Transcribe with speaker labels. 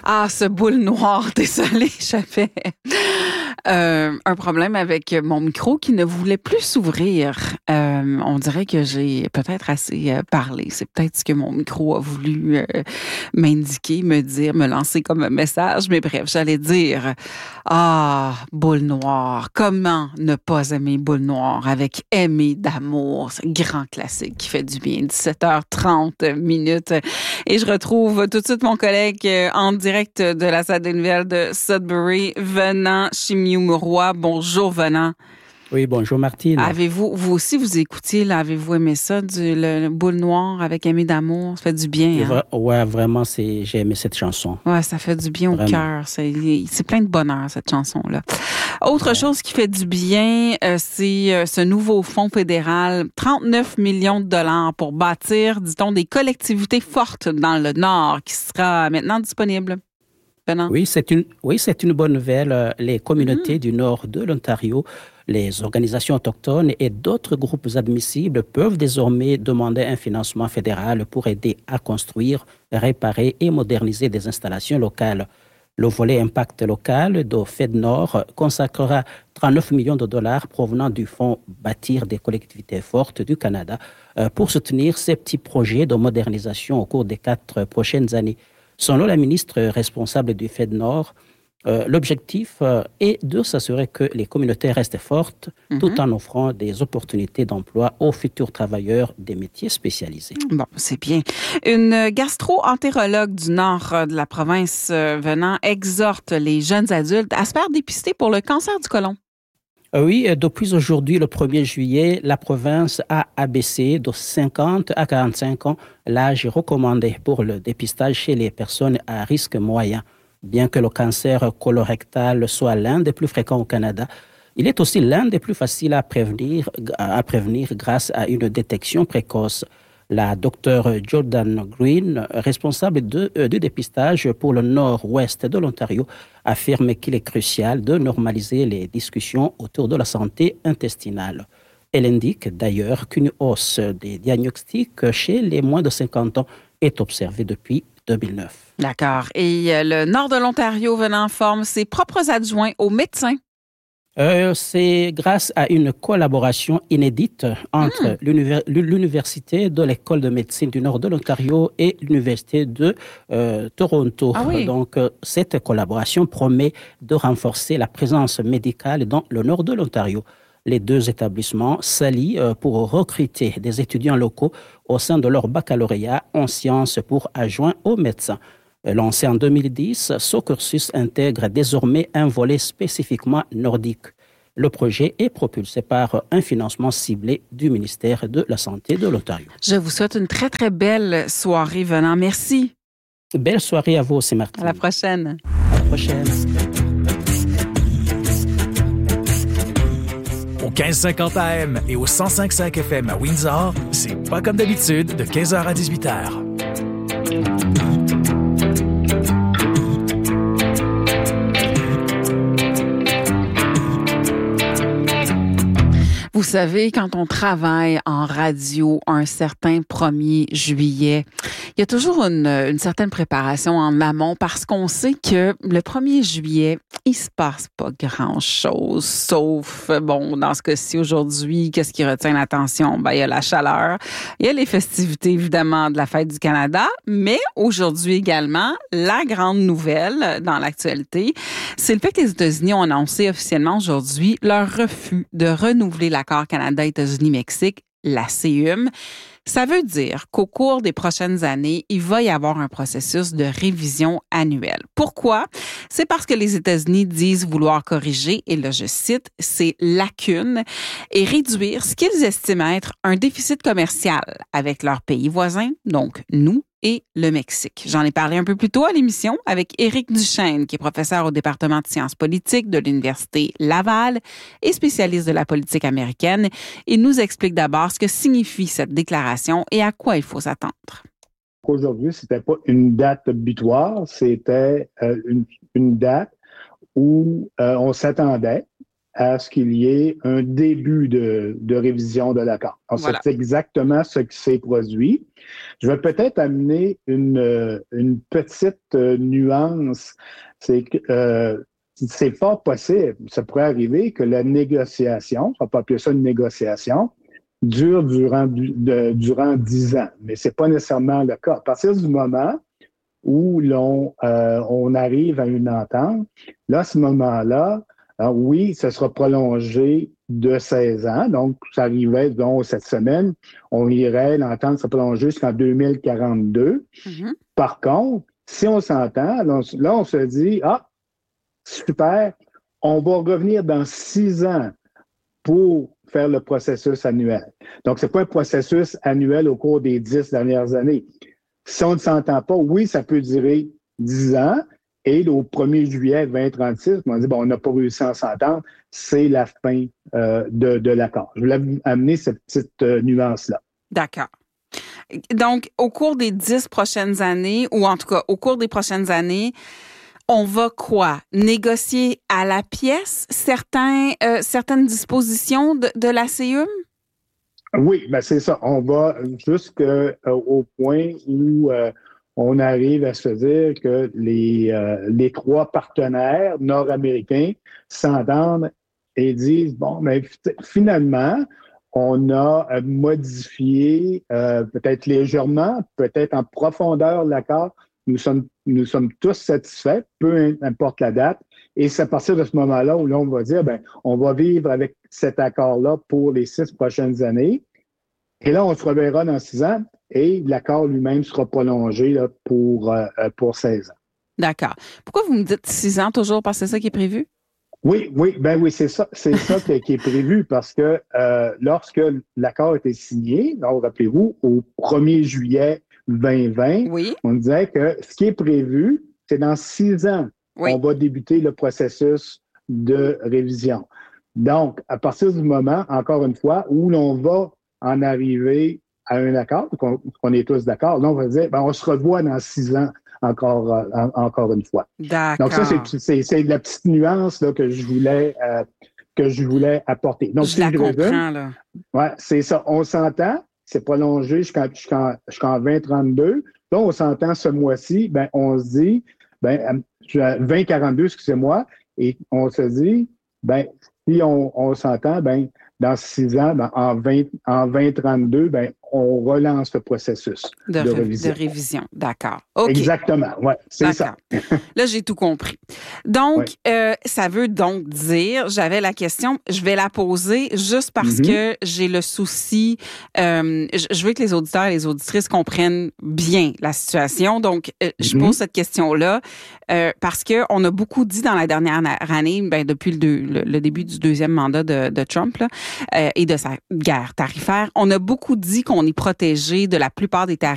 Speaker 1: Ah, ce boule noire, désolé, j'avais un problème avec mon micro qui ne voulait plus s'ouvrir. On dirait que j'ai peut-être assez parlé. C'est peut-être ce que mon micro a voulu m'indiquer, me dire, me lancer comme un message. Mais bref, j'allais dire, boule noire, comment ne pas aimer boule noire avec Aimer d'amour, ce grand classique qui fait du bien. 17h30 minutes. Et je retrouve tout de suite mon collègue en direct de la salle des nouvelles de Sudbury, Venant Chimiou-Roy. Bonjour, Venant.
Speaker 2: Oui, bonjour, Martine.
Speaker 1: Vous aussi, vous écoutiez, là, avez-vous aimé ça, le boule noire avec Aimer d'amour? Ça fait du bien, hein?
Speaker 2: Ouais, vraiment, j'ai aimé cette chanson.
Speaker 1: Ouais, ça fait du bien au cœur. C'est plein de bonheur, cette chanson-là. Autre chose qui fait du bien, c'est ce nouveau fonds fédéral, 39 millions de dollars pour bâtir, dit-on, des collectivités fortes dans le Nord qui sera maintenant disponible. Venant.
Speaker 2: Oui, c'est une bonne nouvelle. Les communautés du Nord de l'Ontario, les organisations autochtones et d'autres groupes admissibles peuvent désormais demander un financement fédéral pour aider à construire, réparer et moderniser des installations locales. Le volet impact local de FedNord consacrera 39 millions de dollars provenant du fonds Bâtir des collectivités fortes du Canada pour soutenir ces petits projets de modernisation au cours des 4 prochaines années. Selon la ministre responsable du FedNord, l'objectif est de s'assurer que les communautés restent fortes tout en offrant des opportunités d'emploi aux futurs travailleurs des métiers spécialisés.
Speaker 1: Bon, c'est bien. Une gastro-entérologue du nord de la province Venant exhorte les jeunes adultes à se faire dépister pour le cancer du côlon.
Speaker 2: Oui, depuis aujourd'hui, le 1er juillet, la province a abaissé de 50 à 45 ans l'âge recommandé pour le dépistage chez les personnes à risque moyen. Bien que le cancer colorectal soit l'un des plus fréquents au Canada, il est aussi l'un des plus faciles à prévenir grâce à une détection précoce. La docteure Jordan Green, responsable du dépistage pour le nord-ouest de l'Ontario, affirme qu'il est crucial de normaliser les discussions autour de la santé intestinale. Elle indique d'ailleurs qu'une hausse des diagnostics chez les moins de 50 ans est observée depuis 2009.
Speaker 1: D'accord. Et le nord de l'Ontario Venant forme ses propres adjoints aux médecins.
Speaker 2: C'est grâce à une collaboration inédite entre l'université de l'École de médecine du nord de l'Ontario et l'université de Toronto.
Speaker 1: Ah oui.
Speaker 2: Donc, cette collaboration promet de renforcer la présence médicale dans le nord de l'Ontario. Les deux établissements s'allient pour recruter des étudiants locaux au sein de leur baccalauréat en sciences pour adjoints aux médecins. Lancé en 2010, ce cursus intègre désormais un volet spécifiquement nordique. Le projet est propulsé par un financement ciblé du ministère de la Santé de l'Ontario.
Speaker 1: Je vous souhaite une très, très belle soirée, Venant. Merci.
Speaker 2: Belle soirée à vous aussi, Martine.
Speaker 1: À la prochaine.
Speaker 2: À la prochaine.
Speaker 3: Au 1550 AM et au 105.5 FM à Windsor, c'est pas comme d'habitude de 15h à 18h.
Speaker 1: Vous savez, quand on travaille en radio un certain 1er juillet, il y a toujours une certaine préparation en amont parce qu'on sait que le 1er juillet, il se passe pas grand-chose, sauf, bon, dans ce cas-ci aujourd'hui, qu'est-ce qui retient l'attention? Ben, il y a la chaleur, il y a les festivités, évidemment, de la Fête du Canada, mais aujourd'hui également, la grande nouvelle dans l'actualité, c'est le fait que les États-Unis ont annoncé officiellement aujourd'hui leur refus de renouveler l'accord Canada-États-Unis-Mexique, la CEUM. Ça veut dire qu'au cours des prochaines années, il va y avoir un processus de révision annuelle. Pourquoi? C'est parce que les États-Unis disent vouloir corriger, et là je cite, ces lacunes et réduire ce qu'ils estiment être un déficit commercial avec leurs pays voisins, donc nous et le Mexique. J'en ai parlé un peu plus tôt à l'émission avec Éric Duchesne, qui est professeur au département de sciences politiques de l'Université Laval et spécialiste de la politique américaine. Il nous explique d'abord ce que signifie cette déclaration et à quoi il faut s'attendre.
Speaker 4: Aujourd'hui, c'était pas une date butoir, c'était une date où on s'attendait à ce qu'il y ait un début de révision de l'accord. Donc,
Speaker 1: Voilà.
Speaker 4: c'est exactement ce qui s'est produit. Je vais peut-être amener une petite nuance. C'est que c'est fort possible, ça pourrait arriver que la négociation, on va pas appeler ça une négociation, dure durant 10 ans. Mais c'est pas nécessairement le cas. À partir du moment où on arrive à une entente, là, à ce moment-là, oui, ça sera prolongé de 16 ans. Donc, ça arrivait, donc, cette semaine, l'entente sera prolongée jusqu'en 2042.
Speaker 1: Mm-hmm.
Speaker 4: Par contre, si on s'entend, là, on se dit, super, on va revenir dans 6 ans pour faire le processus annuel. Donc, c'est pas un processus annuel au cours des 10 dernières années. Si on ne s'entend pas, oui, ça peut durer 10 ans. Et au 1er juillet 2036, on dit, on n'a pas réussi à s'entendre, c'est la fin de l'accord. Je voulais amener cette petite nuance-là.
Speaker 1: D'accord. Donc, au cours des 10 prochaines années, ou en tout cas, au cours des prochaines années, on va quoi? Négocier à la pièce certaines dispositions de la CEUM?
Speaker 4: Oui, c'est ça. On va jusqu'au point où on arrive à se dire que les 3 partenaires nord-américains s'entendent et disent, finalement, on a modifié peut-être légèrement, peut-être en profondeur l'accord. Nous sommes tous satisfaits, peu importe la date. Et c'est à partir de ce moment-là où l'on va dire, on va vivre avec cet accord-là pour les 6 prochaines années. Et là, on se reverra dans 6 ans et l'accord lui-même sera prolongé là, pour 16 ans.
Speaker 1: D'accord. Pourquoi vous me dites 6 ans toujours? Parce que c'est ça qui est prévu?
Speaker 4: Oui, c'est ça. C'est ça qui est prévu parce que lorsque l'accord a été signé, donc, rappelez-vous, au 1er juillet 2020,
Speaker 1: oui.
Speaker 4: On disait que ce qui est prévu, c'est dans 6 ans, on va débuter le processus de révision. Donc, à partir du moment, encore une fois, où l'on va en arriver à un accord, qu'on est tous d'accord, là, on va dire, on se revoit dans 6 ans encore une fois.
Speaker 1: D'accord.
Speaker 4: Donc, ça, c'est la petite nuance là, que je voulais apporter. Donc,
Speaker 1: je la comprends, là.
Speaker 4: Ouais, c'est ça. On s'entend, c'est prolongé jusqu'en 2032. Là, on s'entend ce mois-ci, on se dit, 2042, excusez-moi, et on se dit, si on s'entend, dans 6 ans, en 2032, on relance le processus de
Speaker 1: révision. D'accord. Okay.
Speaker 4: Exactement, ouais, c'est ça.
Speaker 1: Là, j'ai tout compris. Donc, ça veut donc dire, j'avais la question, je vais la poser juste parce que j'ai le souci, je veux que les auditeurs et les auditrices comprennent bien la situation. Donc, je pose cette question-là parce que on a beaucoup dit dans la dernière année, depuis le début du 2e mandat de Trump là, et de sa guerre tarifaire, on a beaucoup dit qu'on est protégé de la plupart des tarifs